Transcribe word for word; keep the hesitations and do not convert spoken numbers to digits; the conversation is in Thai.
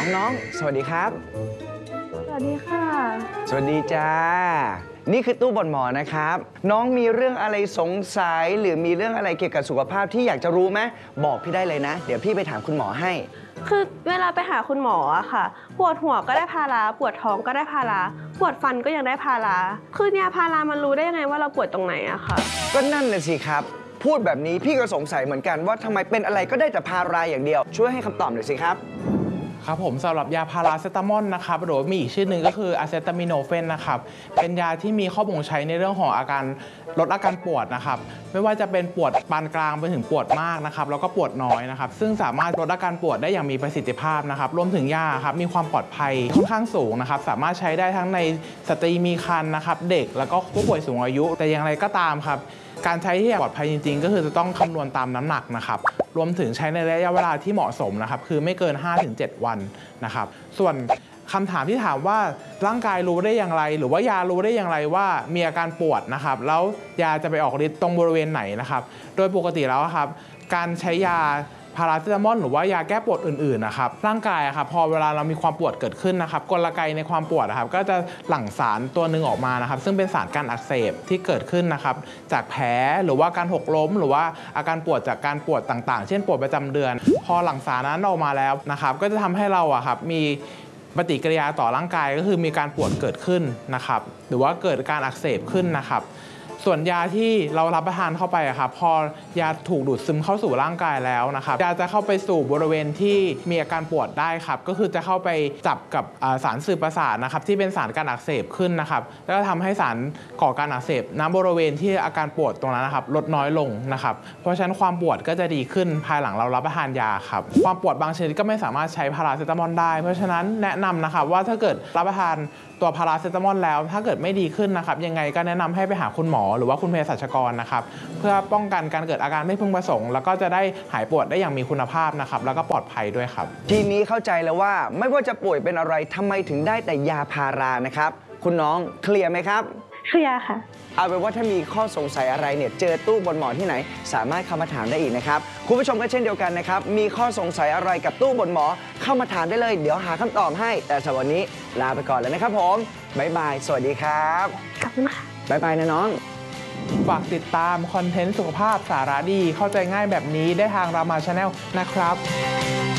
น้องๆสวัสดีครับสวัสดีค่ะสวัสดีจ้านี่คือตู้บอลหมอนะครับน้องมีเรื่องอะไรสงสัยหรือมีเรื่องอะไรเกี่ยวกับสุขภาพที่อยากจะรู้ไหมบอกพี่ได้เลยนะเดี๋ยวพี่ไปถามคุณหมอให้คือเวลาไปหาคุณหมออะค่ะปวดหัวก็ได้พาราปวดท้องก็ได้พาราปวดฟันก็ยังได้พาราคือเนี่ยพารามันรู้ได้ยังไงว่าเราปวดตรงไหนอะค่ะก็นั่นน่ะสิครับพูดแบบนี้พี่ก็สงสัยเหมือนกันว่าทำไมเป็นอะไรก็ได้แต่พาราอย่างเดียวช่วยให้คำตอบหน่อยสิครับครับผมสำหรับยาพาราเซตามอลนะครับหรือมีอีกชื่อหนึ่งก็คืออะเซตามิโนเฟนนะครับเป็นยาที่มีข้อบ่งใช้ในเรื่องของอาการลดอาการปวดนะครับไม่ว่าจะเป็นปวดปานกลางไปถึงปวดมากนะครับแล้วก็ปวดน้อยนะครับซึ่งสามารถลดอาการปวดได้อย่างมีประสิทธิภาพนะครับรวมถึงยาครับมีความปลอดภัยค่อนข้างสูงนะครับสามารถใช้ได้ทั้งในสตรีมีครรภ์นะครับเด็กแล้วก็ผู้ป่วยสูงอายุแต่อย่างไรก็ตามครับการใช้ที่ปลอดภัยจริงๆก็คือจะต้องคำนวณตามน้ำหนักนะครับรวมถึงใช้ในระยะเวลาที่เหมาะสมนะครับคือไม่เกิน ห้าถึงเจ็ด วันนะครับส่วนคำถามที่ถามว่าร่างกายรู้ได้อย่างไรหรือว่ายารู้ได้อย่างไรว่ามีอาการปวดนะครับแล้วยาจะไปออกฤทธิ์ตรงบริเวณไหนนะครับโดยปกติแล้วครับการใช้ยาพาราเซตามอลหรือว่ายาแก้ปวดอื่นๆนะครับร่างกายครับพอเวลาเรามีความปวดเกิดขึ้นนะครับกลไกในความปวดนะครับก็จะหลั่งสารตัวหนึ่งออกมานะครับซึ่งเป็นสารการอักเสบที่เกิดขึ้นนะครับจากแผลหรือว่าการหกล้มหรือว่าอาการปวดจากการปวดต่างๆเช่นปวดประจำเดือนพอหลั่งสารนั้นออกมาแล้วนะครับก็จะทำให้เราอะครับมีปฏิกิริยาต่อร่างกายก็คือมีการปวดเกิดขึ้นนะครับหรือว่าเกิดการอักเสบขึ้นนะครับส่วนยาที่เรารับประทานเข้าไปอะครับพอยาถูกดูดซึมเข้าสู่ร่างกายแล้วนะครับยาจะเข้าไปสู่บริเวณที่มีอาการปวดได้ครับก็คือจะเข้าไปจับกับสารสื่อประสาทนะครับที่เป็นสารการอักเสบขึ้นนะครับแล้วก็ทำให้สารก่อการอักเสบณบริเวณที่อาการปวดตรงนั้นนะครับลดน้อยลงนะครับเพราะฉะนั้นความปวดก็จะดีขึ้นภายหลังเรารับประทานยาครับความปวดบางชนิดก็ไม่สามารถใช้พาราเซตามอลได้เพราะฉะนั้นแนะนำนะครับว่าถ้าเกิดรับประทานตัวพาราเซตามอลแล้วถ้าเกิดไม่ดีขึ้นนะครับยังไงก็แนะนำให้ไปหาคุณหมอหรือว่าคุณเภสัชกรนะครับเพื่อป้องกันการเกิดอาการไม่พึงประสงค์แล้วก็จะได้หายปวดได้อย่างมีคุณภาพนะครับแล้วก็ปลอดภัยด้วยครับทีนี้เข้าใจแล้วว่าไม่ว่าจะป่วยเป็นอะไรทำไมถึงได้แต่ยาพารานะครับคุณน้องเคลียร์ไหมครับเคลียร์ค่ะเอาเป็นว่าถ้ามีข้อสงสัยอะไรเนี่ยเจอตู้บนหมอที่ไหนสามารถเข้ามาถามได้อีกนะครับคุณผู้ชมก็เช่นเดียวกันนะครับมีข้อสงสัยอะไรกับตู้บนหมอเข้ามาถามได้เลยเดี๋ยวหาคำตอบให้แต่สำหรับวันนี้ลาไปก่อนแล้วนะครับผมบ๊ายบายสวัสดีครับขอบคุณค่ะบ๊ายบายนะน้องฝากติดตามคอนเทนต์สุขภาพสาระดีเข้าใจง่ายแบบนี้ได้ทางรามาชาแนลนะครับ